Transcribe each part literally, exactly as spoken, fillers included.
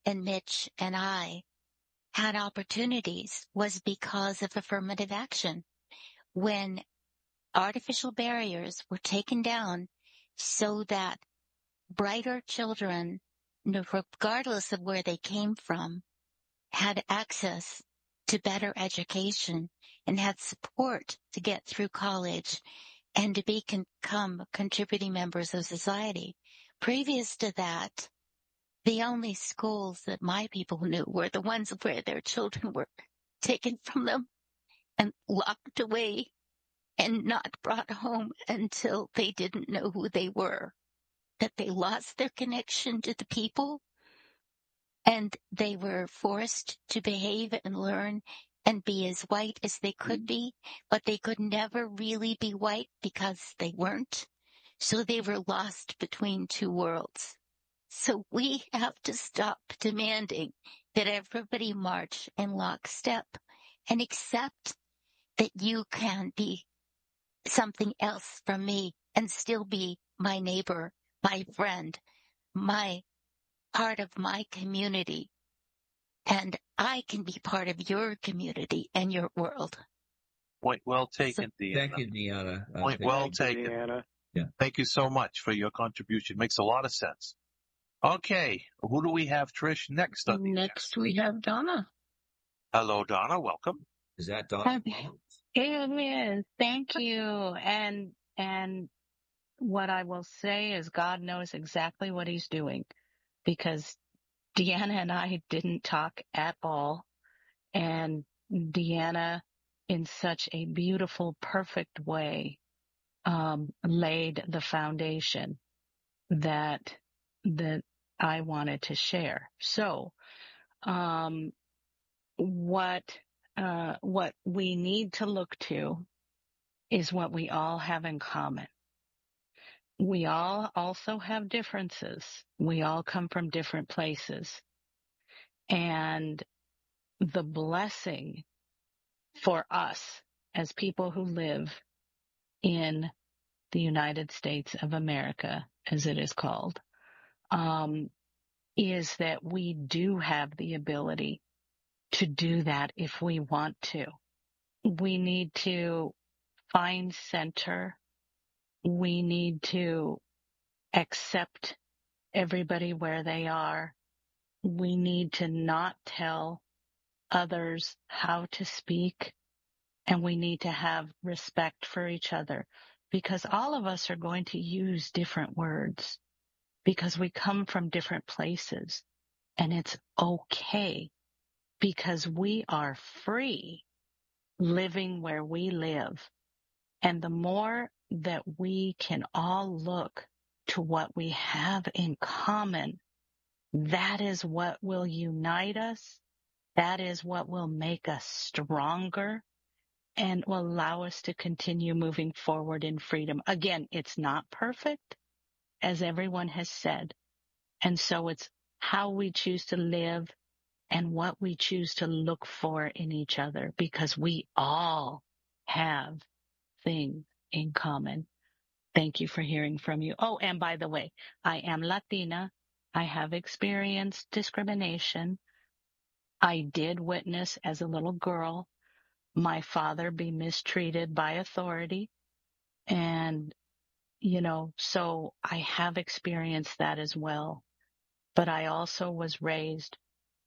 and Mitch and I had opportunities was because of affirmative action. When artificial barriers were taken down so that brighter children, regardless of where they came from, had access to better education and had support to get through college and to become contributing members of society. Previous to that, the only schools that my people knew were the ones where their children were taken from them and locked away and not brought home until they didn't know who they were, that they lost their connection to the people, and they were forced to behave and learn and be as white as they could be, but they could never really be white because they weren't. So they were lost between two worlds. So we have to stop demanding that everybody march in lockstep and accept that you can be something else from me and still be my neighbor, my friend, my part of my community. And I can be part of your community and your world. Point well taken, So, Deanna. Thank you, Deanna. Uh, Point thank well you. taken. Deanna. Yeah. Thank you so much for your contribution. Makes a lot of sense. Okay, who do we have, Trish, next on the Next, we have Donna. Hello, Donna. Welcome. Is that Donna? It is. Thank you. And, and what I will say is God knows exactly what he's doing, because Deanna and I didn't talk at all. And Deanna, in such a beautiful, perfect way, um, laid the foundation that, that I wanted to share. So, um, what, uh, what we need to look to is what we all have in common. We all also have differences. We all come from different places. And the blessing for us as people who live in the United States of America, as it is called, um, is that we do have the ability to do that if we want to. We need to find center. We need to accept everybody where they are. We need to not tell others how to speak, and we need to have respect for each other, because all of us are going to use different words because we come from different places, and it's okay because we are free living where we live. And the more that we can all look to what we have in common, that is what will unite us. That is what will make us stronger and will allow us to continue moving forward in freedom. Again, it's not perfect, as everyone has said. And so it's how we choose to live and what we choose to look for in each other, because we all have things in common. Thank you for hearing from you. Oh, and by the way, I am Latina. I have experienced discrimination. I did witness as a little girl my father be mistreated by authority. And, you know, so I have experienced that as well. But I also was raised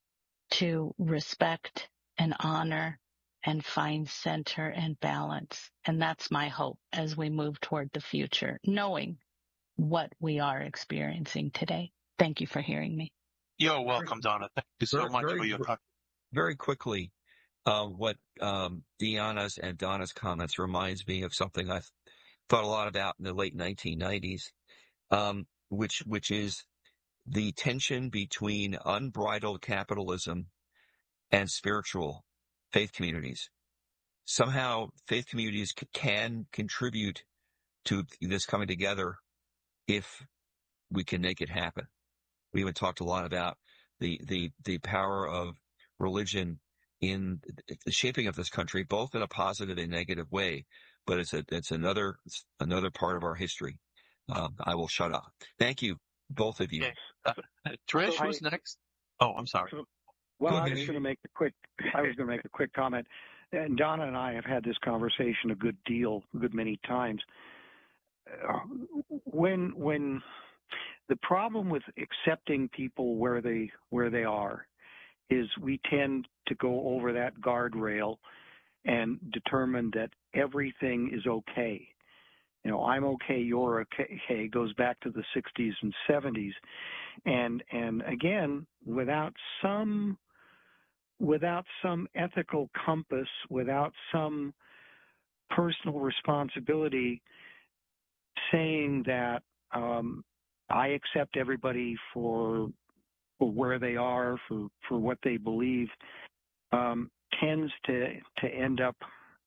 to respect and honor and find center and balance. And that's my hope as we move toward the future, knowing what we are experiencing today. Thank you for hearing me. You're welcome, Donna. Thank you so Very, much very, for your contribution. Very quickly, uh, what um, Deanna's and Donna's comments reminds me of something I've thought a lot about in the late nineteen nineties, um, which which is the tension between unbridled capitalism and spiritual faith communities. Somehow faith communities c- can contribute to this coming together if we can make it happen. We even talked a lot about the, the, the power of religion in the shaping of this country, both in a positive and negative way, but it's a, it's another, it's another part of our history. Um, I will shut up. Thank you, both of you. Yes. Uh, Trish, So I- who's next? Oh, I'm sorry. So, well, Go I ahead, was going to Adrian. make a quick. I was going to make a quick comment, and Donna and I have had this conversation a good deal, a good many times. Uh, when when the problem with accepting people where they where they are is we tend to go over that guardrail and determine that everything is okay. You know, I'm okay, you're okay, goes back to the sixties and seventies. And and again, without some without some ethical compass, without some personal responsibility saying that um, I accept everybody for for where they are, for, for what they believe, um, tends to to end up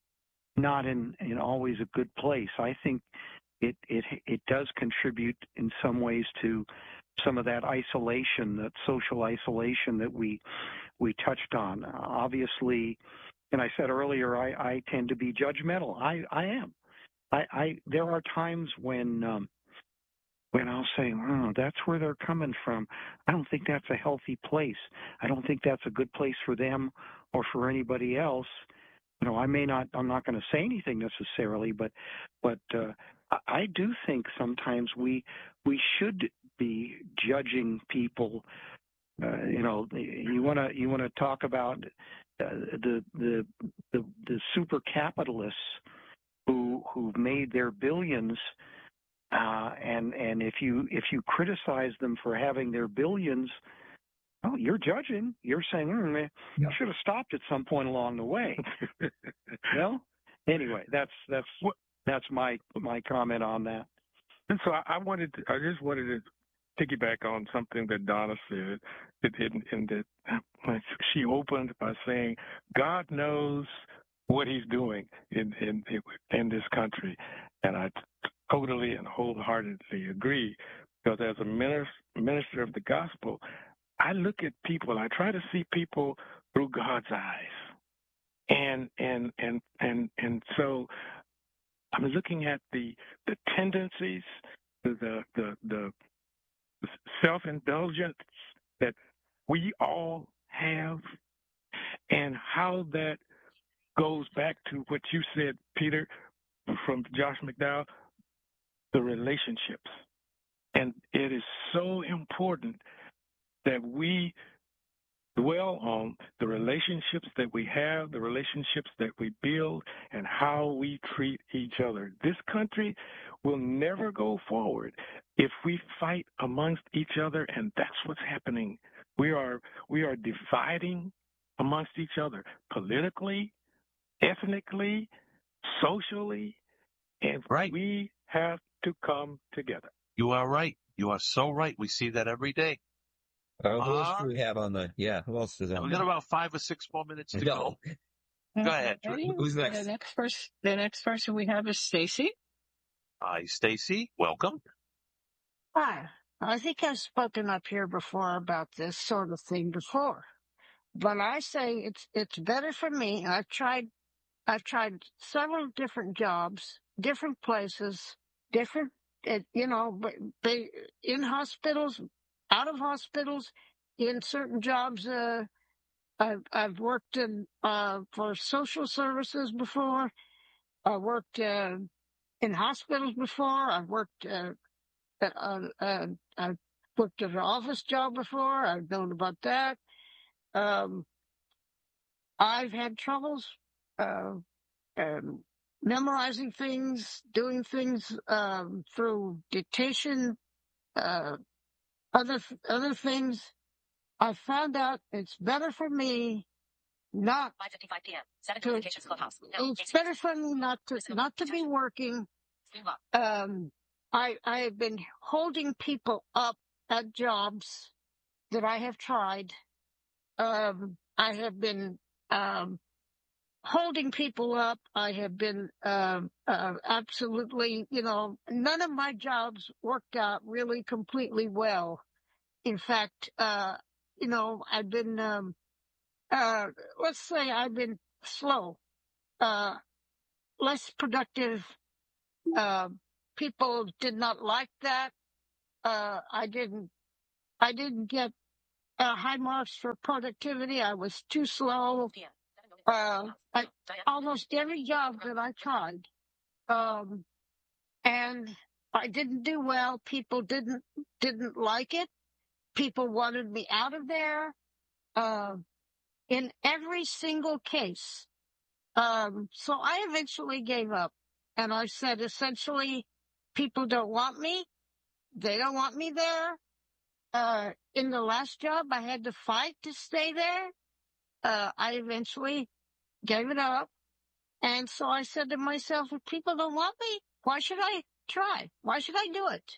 not in, in always a good place. I think it, it it does contribute in some ways to some of that isolation, that social isolation that we we touched on. Uh, obviously, and I said earlier, I, I tend to be judgmental. I, I am. I, I there are times when um, when I'll say, oh, that's where they're coming from. I don't think that's a healthy place. I don't think that's a good place for them or for anybody else. You know, I may not, I'm not going to say anything necessarily, but, but, uh, I do think sometimes we, we should be judging people. Uh, you know, you want to, you want to talk about uh, the, the, the, the super capitalists who, who've made their billions. Uh, and, and if you, if you criticize them for having their billions, oh, you're judging. You're saying, mm, you should have stopped at some point along the way. Well, anyway, that's that's that's my my comment on that. And so I, I wanted, to, I just wanted to piggyback on something that Donna said, in, in that she opened by saying, God knows what He's doing in in in this country, and I totally and wholeheartedly agree, because as a minister, minister of the gospel, I look at people, I try to see people through God's eyes. And and and and and so I'm looking at the the tendencies, the the the self-indulgence that we all have, and how that goes back to what you said, Peter, from Josh McDowell, the relationships. And it is so important that we dwell on the relationships that we have, the relationships that we build, and how we treat each other. This country will never go forward if we fight amongst each other, and that's what's happening. We are we are dividing amongst each other politically, ethnically, socially, and Right. we have to come together. You are right. You are so right. We see that every day. Uh, who else Uh, do we have on the, yeah, who else is on we the, got about five or six more minutes to no. go. Go ahead. I think Who's next? The next person, the next person we have is Stacy. Hi, Stacy. Welcome. Hi. I think I've spoken up here before about this sort of thing before, but I say it's it's better for me. I've tried I've tried several different jobs, different places, different uh, you know, but they in hospitals, out of hospitals, in certain jobs. Uh, I've I've worked in uh for social services before. I worked uh, in hospitals before. I've worked. Uh, Uh, uh, I've worked at an office job before. I've known about that. Um, I've had troubles uh, um, memorizing things, doing things um, through dictation, uh, other other things. I found out it's better for me not five fifty-five p.m. Seven to. Communications Clubhouse. No, It's better for me not to not to be working. Um, I I have been holding people up at jobs that I have tried. Um, I have been um, holding people up. I have been um, uh, absolutely, you know, none of my jobs worked out really completely well. In fact, uh, you know, I've been, um, uh, let's say I've been slow, uh, less productive. Uh, people did not like that. Uh, I didn't, I didn't get uh, high marks for productivity. I was too slow. Uh, I, almost every job that I tried. Um, and I didn't do well. People didn't, didn't like it. People wanted me out of there. Uh, in every single case. Um, so I eventually gave up. And I said, essentially, people don't want me. They don't want me there. Uh, in the last job, I had to fight to stay there. Uh, I eventually gave it up. And so I said to myself, if people don't want me, why should I try? Why should I do it?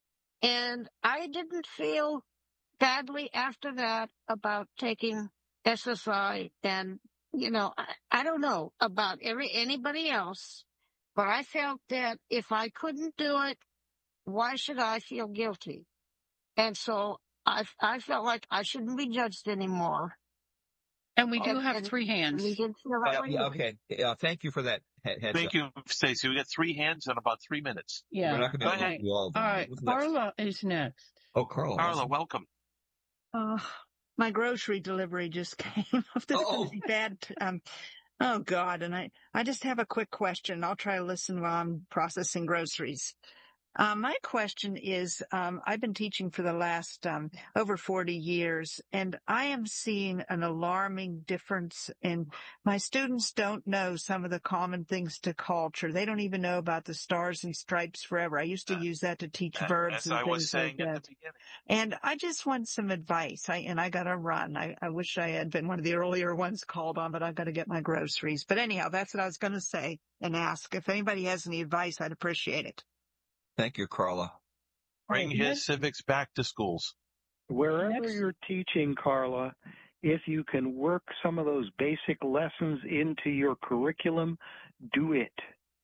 And I didn't feel badly after that about taking S S I. And, you know, I, I don't know about every anybody else, but I felt that if I couldn't do it, why should I feel guilty? And so I, I felt like I shouldn't be judged anymore. And we do And, have and three hands. we didn't feel that Uh, way yeah, either. okay. Uh, thank you for that he- heads Thank up. you, Stacey. We got three hands in about three minutes. We're Yeah. not going to be Go able to ahead. do all of them. All right. Who's next? Carla is next. Oh, Carla. Carla, welcome. Oh, my grocery delivery just came up. This Uh-oh. is bad. Um, oh God. And I, I just have a quick question. I'll try to listen while I'm processing groceries. Um, my question is, um, I've been teaching for the last, um, over forty years, and I am seeing an alarming difference in my students don't know some of the common things to culture. They don't even know about the stars and stripes forever. I used to use that to teach verbs As and I was things like saying that. at the beginning. And I just want some advice. I, and I got to run. I, I wish I had been one of the earlier ones called on, but I've got to get my groceries. But anyhow, that's what I was going to say and ask. If anybody has any advice, I'd appreciate it. Thank you, Carla. Bring Right, his next- civics back to schools. Wherever Next. you're teaching, Carla, if you can work some of those basic lessons into your curriculum, do it.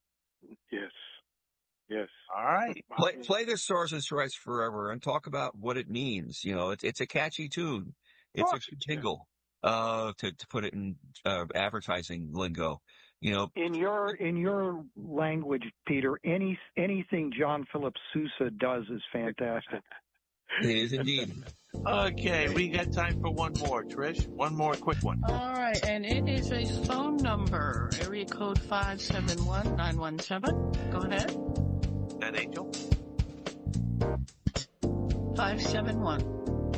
Yes. Yes. All right. Play, play the Stars and Stripes Forever and talk about what it means. You know, it's it's a catchy tune. It's a jingle, uh, to, to put it in uh, advertising lingo. You know, In your in your language, Peter, any anything John Philip Sousa does is fantastic. it is indeed. Okay, we got time for one more, Trish. One more quick one. All right. And it is a phone number, area code five seven one nine one seven. Go ahead. That Angel. five seven one.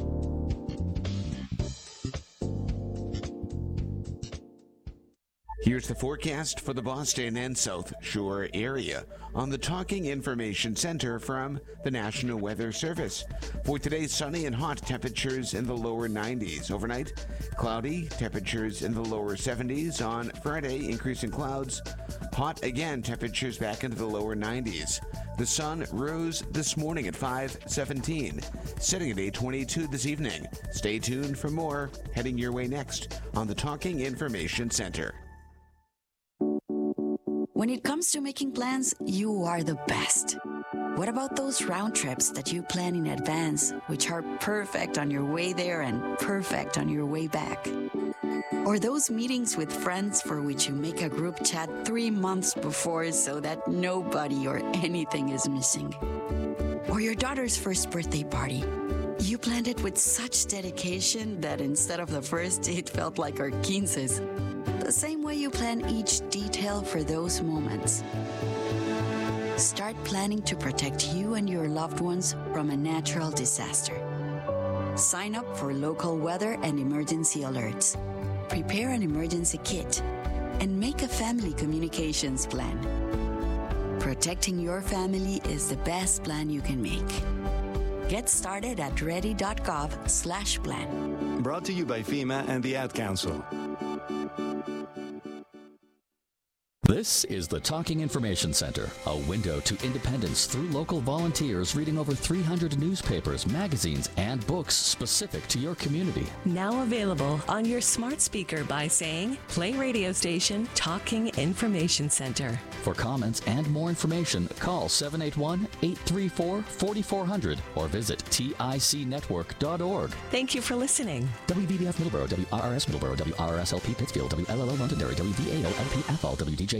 Here's the forecast for the Boston and South Shore area on the Talking Information Center from the National Weather Service. For today, sunny and hot, temperatures in the lower nineties. Overnight, cloudy, temperatures in the lower seventies. On Friday, increasing clouds. Hot again, temperatures back into the lower nineties. The sun rose this morning at five seventeen, setting at eight twenty-two this evening. Stay tuned for more heading your way next on the Talking Information Center. When it comes to making plans, you are the best. What about those round trips that you plan in advance, which are perfect on your way there and perfect on your way back? Or those meetings with friends for which you make a group chat three months before so that nobody or anything is missing? Or your daughter's first birthday party. You planned it with such dedication that instead of the first, it felt like our quinces. The same way you plan each detail for those moments. Start planning to protect you and your loved ones from a natural disaster. Sign up for local weather and emergency alerts. Prepare an emergency kit and make a family communications plan. Protecting your family is the best plan you can make. Get started at ready.gov slash plan. Brought to you by FEMA and the Ad Council. This is the Talking Information Center, a window to independence through local volunteers reading over three hundred newspapers, magazines, and books specific to your community. Now available on your smart speaker by saying, play radio station Talking Information Center. For comments and more information, call seven eight one, eight three four, four four zero zero or visit tic network dot org. Thank you for listening. W B B F Middleborough, W R R S Middleborough, W R R S L P Pittsfield, W L L O Londonderry, W V A O L P Athol, W D J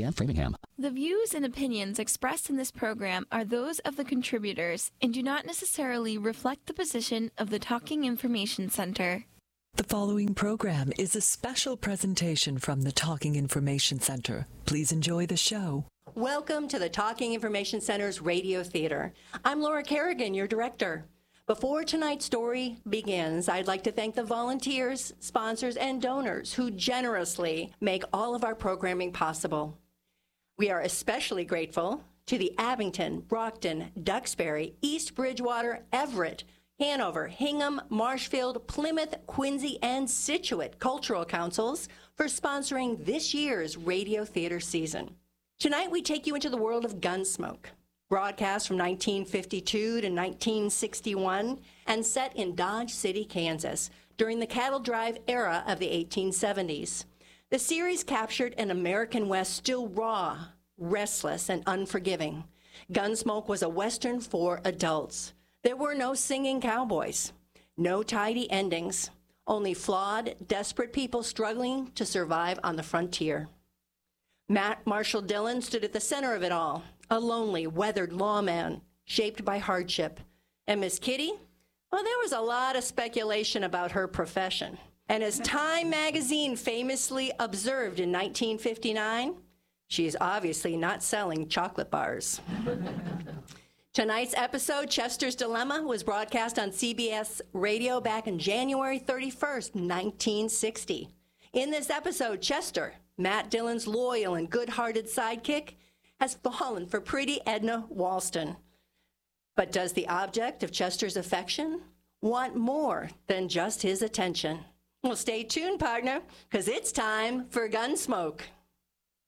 and Framingham. The views and opinions expressed in this program are those of the contributors and do not necessarily reflect the position of the Talking Information Center. The following program is a special presentation from the Talking Information Center. Please enjoy the show. Welcome to the Talking Information Center's Radio Theater. I'm Laura Kerrigan, your director. Before tonight's story begins, I'd like to thank the volunteers, sponsors, and donors who generously make all of our programming possible. We are especially grateful to the Abington, Brockton, Duxbury, East Bridgewater, Everett, Hanover, Hingham, Marshfield, Plymouth, Quincy, and Scituate Cultural Councils for sponsoring this year's radio theater season. Tonight we take you into the world of Gunsmoke, broadcast from nineteen fifty-two to nineteen sixty-one and set in Dodge City, Kansas, during the cattle drive era of the eighteen seventies. The series captured an American West still raw, restless, and unforgiving. Gunsmoke was a Western for adults. There were no singing cowboys, no tidy endings, only flawed, desperate people struggling to survive on the frontier. Matt Marshall Dillon stood at the center of it all, a lonely, weathered lawman shaped by hardship. And Miss Kitty? Well, there was a lot of speculation about her profession. And as Time magazine famously observed in nineteen fifty-nine, she is obviously not selling chocolate bars. Tonight's episode, Chester's Dilemma, was broadcast on C B S Radio back on January thirty-first, nineteen sixty. In this episode, Chester, Matt Dillon's loyal and good-hearted sidekick, has fallen for pretty Edna Walston. But does the object of Chester's affection want more than just his attention? Well, stay tuned, partner, because it's time for Gunsmoke.